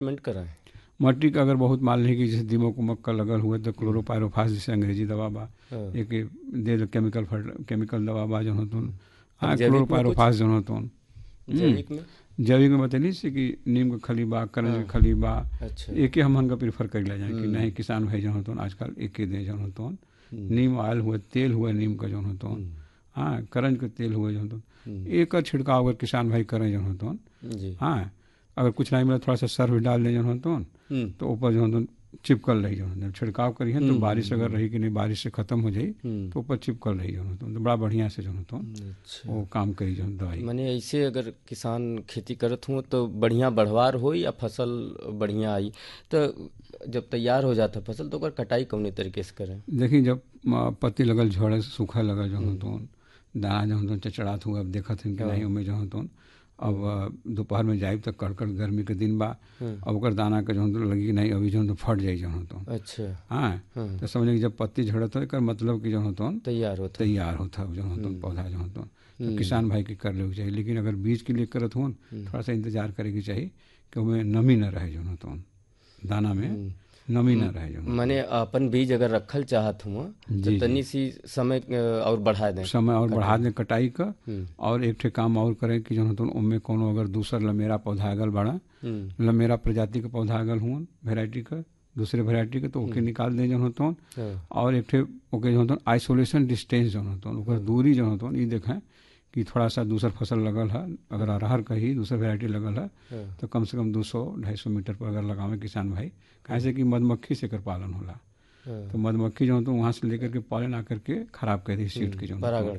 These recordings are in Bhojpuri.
ट्रीटमेंट कराएं। मट्टी का अगर बहुत मान ली कि जैसे दीमक उमक का लगल हुआ तो क्लोरोपायरोफास जैसे अंग्रेजी दवा बा, एक दे दो केमिकल दवा बा जो होतो। हाँ, क्लोरोपायरोफास जो होतो। जैविक में बतैली से कि नीम के खली बा, करंज के खली बा। अच्छा। एक ही हम प्रीफर कर ले जाए कि नहीं किसान भाई जो होतो आजकल एक ही दे जो होतो। नीम ऑयल हुआ, तेल हुआ नीम का जो होतो। हाँ, करंज के तेल हुआ जो होतो। एक छिड़काव अगर किसान भाई करें जो होतो। हाँ, अगर कुछ नहीं मिला थोड़ा सा सर्फ डाल दें जो होतो तो ऊपर जो होतो चिपकल रही जो जब छिड़काव करी है तो बारिश अगर रही कि नहीं बारिश से खत्म हो जाई तो ऊपर चिपकल रही जो तो बड़ा बढ़िया से जो होतो वो काम करी जो दवाई। माने ऐसे अगर किसान खेती करत हुआ तो बढ़िया बढ़वार हो या फसल बढ़िया आई तो जब तैयार हो जाता फसल तो ओकर कटाई कौने तरीके से करें? देखिए जब पत्ती लगल झड़े सूखा लगल जो होतो दाना जो होतो चचड़ात हुआ अब देखत हैं कि नहीं उमें जो होतो अब दोपहर में जाए तो कड़कड़ गर्मी के दिन बा अब ओकर दाना के जो लगी कि नहीं अभी जो फट जाए जो होतो। अच्छा। हाँ, तो समझ जब पत्ती झड़त हो मतलब कि जो होतो तैयार होता जो होतो पौधा जो होतो तो किसान भाई के कर ले चाहिए। लेकिन अगर बीज के लिए करत हो थोड़ा सा इंतजार करे की चाहिए कि उसमें नमी न रहे जो होतो दाना में नमी न रहे जो माने अपन बीज अगर रखल चाहत हुआ तो तनी सी समय और बढ़ा दें कटाई का। और एक ठे काम और करें कि जो होतो उनमें कोनो अगर दूसरा लमेरा पौधा अगल बड़ा लमेरा प्रजाति का पौधा अगल हुआ वेराइटी का दूसरे वेराइटी के तो ओके निकाल दें जो होतो। और एक ठे ओके जो होतो आइसोलेशन डिस्टेंस जो होतो ओकर दूरी जो होतो ये देखें कि थोड़ा सा दूसर फसल लगल है अगर अरहर का ही दूसरा वेराइटी लगल है तो कम से कम 200-250 मीटर पर अगर लगावे किसान भाई कैसे कि मधुमक्खी से कर पालन होला तो मधुमक्खी जो तो वहाँ से लेकर के पॉलन आकर के खराब कर दी सीड के जो परागण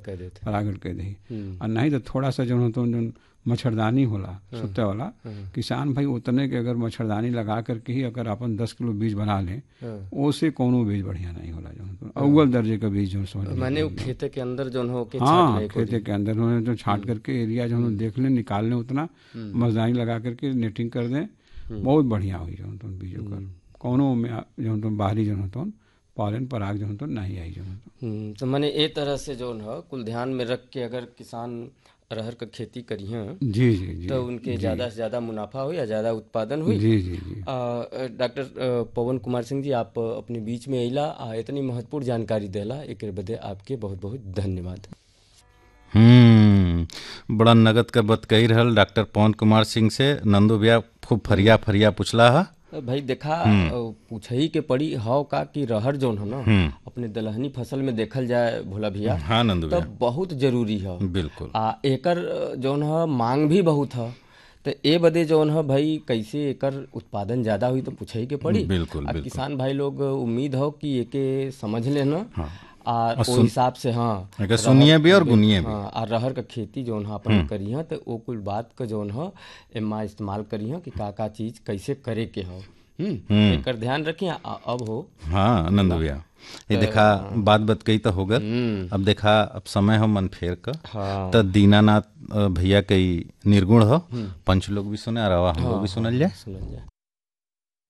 कर दी। और नहीं तो थोड़ा सा जो होतो जो मच्छरदानी होला सुते वाला किसान भाई उतने के अगर मच्छरदानी लगा करके ही अगर अपन 10 किलो बीज बना लें ओसे कोनो बीज बढ़िया नहीं होला जो अव्वल दर्जे का बीज जो समझ माने खेते के अंदर जो हो के हाँ खेते के अंदर जो छाट करके एरिया जो देख लें निकाल लें उतना मच्छरदानी लगा करके नेटिंग कर दें बहुत बढ़िया हुई जो बीजों का कोनो में जो बाहरी जो होतो पॉलन पराग जो होतो नहीं आई जो होतो। तो माने ए तरह से जो है कुल ध्यान में रख के अगर किसान अरहर का खेती करी हैं जी तो उनके ज़्यादा से ज़्यादा मुनाफा हो या ज़्यादा उत्पादन हो। जी। डॉक्टर पवन कुमार सिंह जी आप अपने बीच में अला इतनी महत्वपूर्ण जानकारी देला एक बदे आपके बहुत बहुत धन्यवाद। बड़ा नगद का बात कही रहल डॉक्टर पवन कुमार सिंह से नंदू भैया खूब फरिया पुछला है भाई देखा पूछही के पड़ी हाव का कि रहर जोन है ना अपने दलहनी फसल में देखल जाए भोला भैया हाँ नंदू भैया तो बहुत जरूरी है बिल्कुल एकर जोन है मांग भी बहुत है तो ए बदे जोन है भाई कैसे एकर उत्पादन ज्यादा हुई तो पूछही के पड़ी। बिल्कुल किसान भाई लोग उम्मीद हो कि एके समझ लेना और उस हिसाब से हाँ सुनिए भी और गुनिए भी और रहर का खेती जोन है अपन करी है तो वो कुल बात का जोन है एमा इस्तेमाल करी है कि का चीज कैसे करे के हो एकर ध्यान रखिए अब हो। हाँ नंदू भैया ये देखा बात कही तो होगा अब देखा अब समय हो मन फेर का तो दीनानाथ भैया कई निर्गुण हो पंच लोग भी सुने और हम लोग भी सुनल जाए।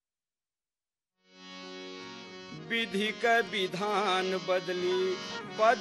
विधि का विधान बदली